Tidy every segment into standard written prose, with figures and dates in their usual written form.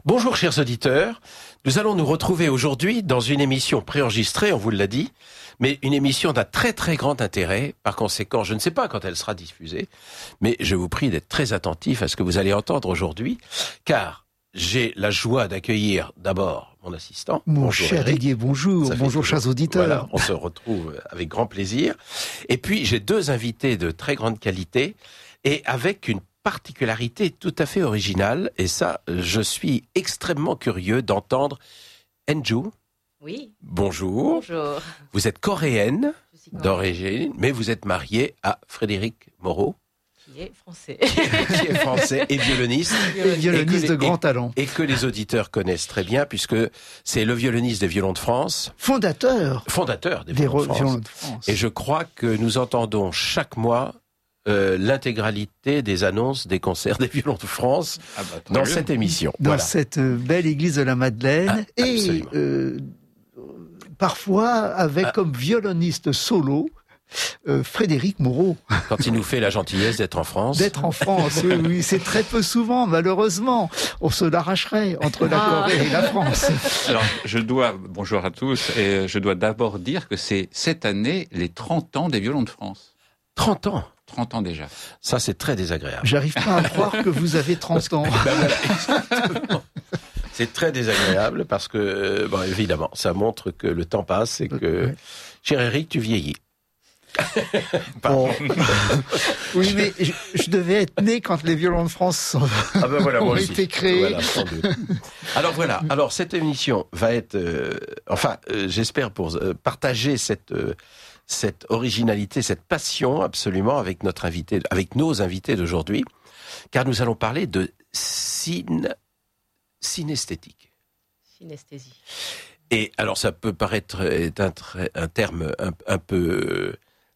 Bonjour chers auditeurs, nous allons nous retrouver aujourd'hui dans une émission préenregistrée, on vous l'a dit, mais une émission d'un très très grand intérêt. Par conséquent, je ne sais pas quand elle sera diffusée, mais je vous prie d'être très attentifs à ce que vous allez entendre aujourd'hui, car j'ai la joie d'accueillir d'abord mon assistant. Mon cher Didier, bonjour. Bonjour chers auditeurs. Voilà, on se retrouve avec grand plaisir. Et puis j'ai deux invités de très grande qualité et avec une particularité tout à fait originale. Et ça, je suis extrêmement curieux d'entendre Enju. Oui. Bonjour. Bonjour. Vous êtes coréenne d'origine, mais vous êtes mariée à Frédéric Moreau. Qui est français. Qui est français et violoniste. Et violoniste de grand talent. Et que les auditeurs connaissent très bien, puisque c'est le violoniste des violons de France. Fondateur des violons de France. Et je crois que nous entendons chaque mois l'intégralité des annonces des concerts des violons de France dans cette émission. Dans cette belle église de la Madeleine. Et parfois avec comme violoniste solo Frédéric Moreau. Quand il nous fait la gentillesse d'être en France. D'être en France, oui, c'est très peu souvent, malheureusement. On se l'arracherait entre la Corée et la France. Alors, bonjour à tous, et je dois d'abord dire que c'est cette année les 30 ans des violons de France. 30 ans 30 ans déjà. Ça, c'est très désagréable. J'arrive pas à croire que vous avez 30 ans. Exactement. C'est très désagréable parce que, bon, évidemment, ça montre que le temps passe et que, cher Eric, tu vieillis. Bon. Oui, mais je devais être né quand les violons de France ont été créés. Voilà, sans doute. Alors voilà. Alors cette émission va être, j'espère pour partager cette originalité, cette passion absolument avec avec nos invités d'aujourd'hui, car nous allons parler de synesthétique. Synesthésie. Et alors ça peut paraître un terme un peu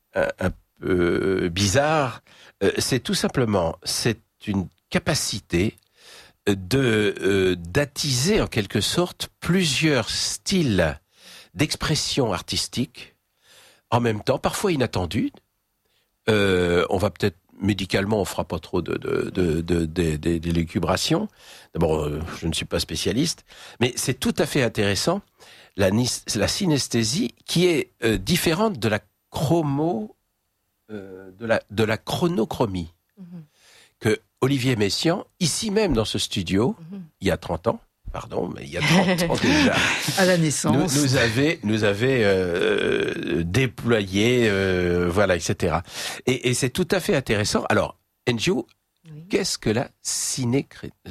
bizarre, c'est tout simplement, c'est une capacité d'attiser en quelque sorte plusieurs styles d'expression artistique en même temps, parfois inattendus. On va peut-être médicalement, on fera pas trop d'élucubration. D'abord, je ne suis pas spécialiste, mais c'est tout à fait intéressant la synesthésie qui est différente de la de la chronochromie que Olivier Messiaen, ici même dans ce studio, il y a 30 ans, mais il y a 30 ans déjà, à la naissance, nous avait déployé, etc. Et c'est tout à fait intéressant. Alors, Enju, qu'est-ce que la synesthétique ?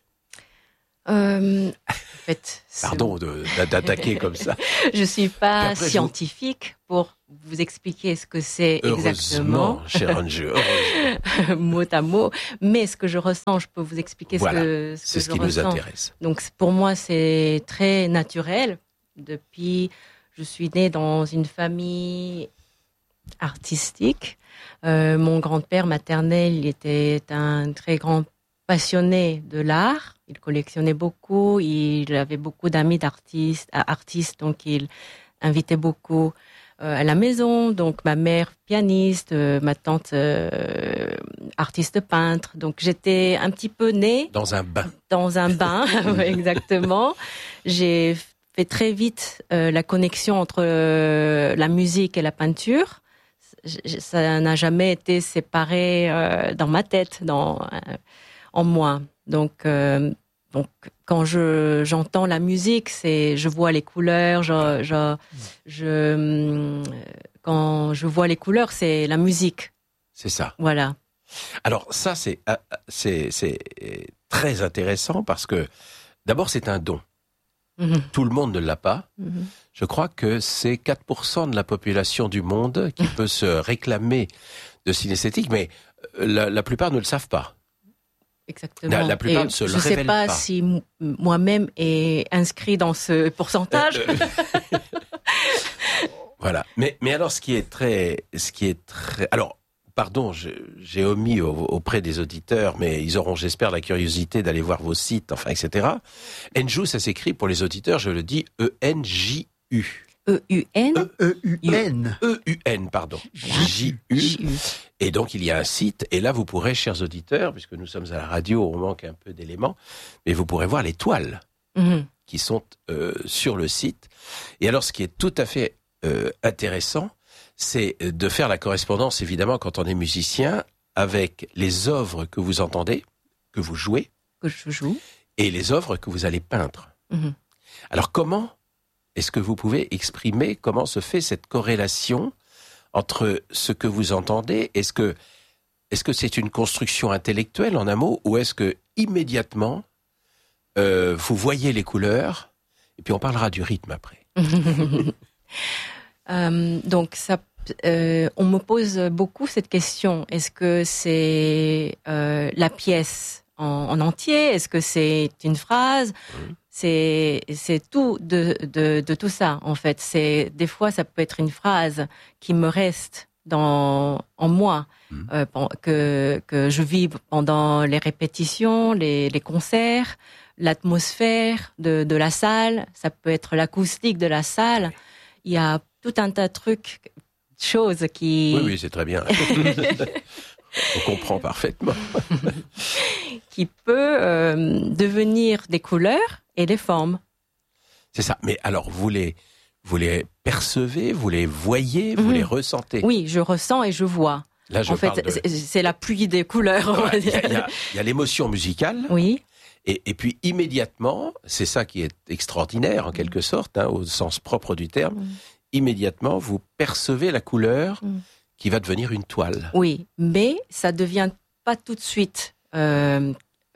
En fait, pardon d'attaquer comme ça. Je suis pas scientifique pour vous expliquer ce que c'est exactement. Cher Enju, mot à mot. Mais ce que je ressens, je peux vous expliquer ce que c'est ce je qui ressens. nous intéresse. Donc pour moi, c'est très naturel. Je suis née dans une famille artistique. Mon grand-père maternel, il était un très grand passionné de l'art. Il collectionnait beaucoup, il avait beaucoup d'amis artistes, donc il invitait beaucoup à la maison. Donc ma mère pianiste, ma tante artiste peintre. Donc j'étais un petit peu née dans un bain. Exactement. J'ai fait très vite la connexion entre la musique et la peinture. Ça n'a jamais été séparé dans ma tête, en moi. Donc quand j'entends la musique, je vois les couleurs. Quand je vois les couleurs, c'est la musique. C'est ça. Voilà. Alors ça, c'est très intéressant parce que d'abord c'est un don. Tout le monde ne l'a pas. Je crois que c'est 4% de la population du monde qui peut se réclamer de synesthétique, mais la plupart ne le savent pas. Exactement. La plupart ne se le révèlent pas. Je ne sais pas si moi-même est inscrit dans ce pourcentage. Voilà. Mais alors, ce qui est très, alors, pardon, j'ai omis auprès des auditeurs, mais ils auront, j'espère, la curiosité d'aller voir vos sites, etc. Enju, ça s'écrit pour les auditeurs, je le dis, E-N-J-U. E-U-N. E-U-N. E-U-N, pardon. J-U. Et donc, il y a un site, et là, vous pourrez, chers auditeurs, puisque nous sommes à la radio, on manque un peu d'éléments, mais vous pourrez voir les toiles qui sont sur le site. Et alors, ce qui est tout à fait intéressant, c'est de faire la correspondance, évidemment, quand on est musicien, avec les œuvres que vous entendez, que vous jouez, que je joue, et les œuvres que vous allez peindre. Alors, comment est-ce que vous pouvez exprimer comment se fait cette corrélation entre ce que vous entendez? Est-ce que c'est une construction intellectuelle, en un mot, ou est-ce que immédiatement vous voyez les couleurs, et puis on parlera du rythme après. Donc ça, on me pose beaucoup cette question. Est-ce que c'est la pièce en entier? Est-ce que c'est une phrase? C'est tout de tout ça en fait. Des fois ça peut être une phrase qui me reste en moi, que je vis pendant les répétitions, les concerts, l'atmosphère de la salle. Ça peut être l'acoustique de la salle. Il y a tout un tas de choses qui... Oui, c'est très bien. On comprend parfaitement. qui peut devenir des couleurs et des formes. C'est ça. Mais alors, vous les percevez, vous les voyez, vous les ressentez? Oui, je ressens et je vois. Là, en fait, c'est la pluie des couleurs. Il y a l'émotion musicale. Oui. Et puis, immédiatement, c'est ça qui est extraordinaire, en quelque sorte, au sens propre du terme, immédiatement, vous percevez la couleur qui va devenir une toile. Oui, mais ça ne devient pas tout de suite un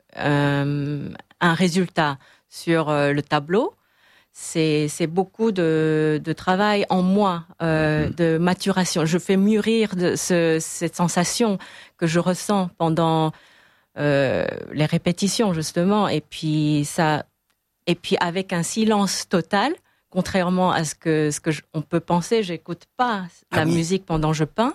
résultat sur le tableau. C'est beaucoup de travail en moi, de maturation. Je fais mûrir cette sensation que je ressens pendant les répétitions, justement. Et puis avec un silence total, contrairement à ce que on peut penser, j'écoute pas la musique pendant que je peins.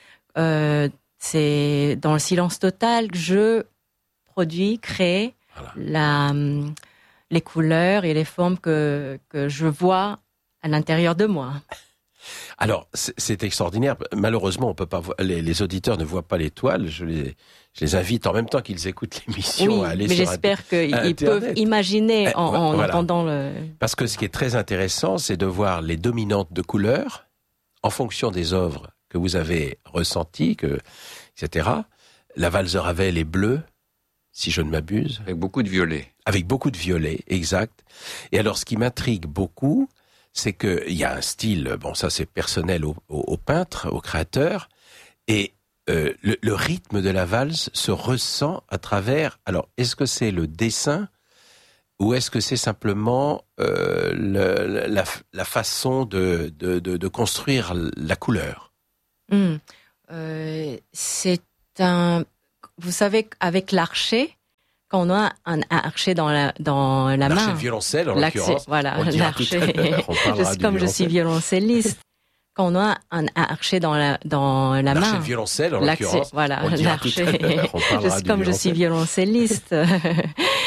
C'est dans le silence total que je produis, crée les couleurs et les formes que je vois à l'intérieur de moi. Alors, c'est extraordinaire. Malheureusement, on peut pas les auditeurs ne voient pas les toiles. Je les invite en même temps qu'ils écoutent l'émission à aller sur Internet. Mais j'espère qu'ils peuvent imaginer en entendant le... Parce que ce qui est très intéressant, c'est de voir les dominantes de couleurs en fonction des œuvres que vous avez ressenties, etc. La valse Ravel est bleue, si je ne m'abuse. Avec beaucoup de violet. Avec beaucoup de violet, exact. Et alors, ce qui m'intrigue beaucoup, c'est qu'il y a un style, bon ça c'est personnel au peintre, au créateur, et le rythme de la valse se ressent à travers, alors est-ce que c'est le dessin ou est-ce que c'est simplement la façon de construire la couleur? C'est vous savez, avec l'archet, quand on a un archet dans la main. L'archet de violoncelle, en l'occurrence. Voilà, l'archet. Comme je suis violoncelliste. Quand on a un archet dans la main. L'archet de violoncelle, en l'occurrence. Voilà, l'archet. Comme je suis violoncelliste.